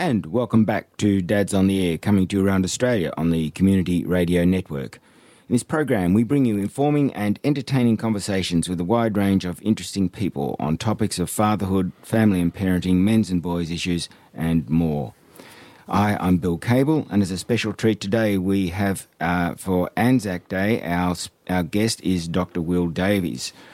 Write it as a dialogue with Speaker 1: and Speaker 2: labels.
Speaker 1: And welcome back to Dads on the Air, coming to you around Australia on the Community Radio Network. In this program, we bring you informing and entertaining conversations with a wide range of interesting people on topics of fatherhood, family and parenting, men's and boys' issues, and more. I'm Bill Cable, and as a special treat today, we have, for Anzac Day, our guest is Dr. Will Davies.